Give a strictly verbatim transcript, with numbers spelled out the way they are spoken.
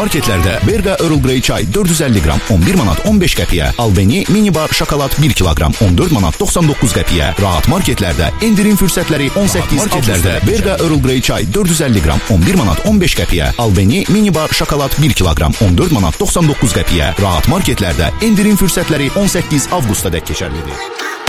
marketlərdə Berqa Earl Grey çay dörd yüz əlli qram on bir manat on beş qəpiyə, Albeni mini bar şokolad bir kiloqram on dörd manat doxsan doqquz qəpiyə, Rahat marketlərdə endirim fürsətləri on səkkiz marketlərdə Berqa Earl Grey çay dörd yüz əlli qram on bir manat on beş qəpiyə, Albeni mini bar şokolad bir kiloqram on dörd manat doxsan doqquz qəpiyə, Rahat marketlərdə endirim fürsətləri on səkkiz avqusta dək keçərlidir.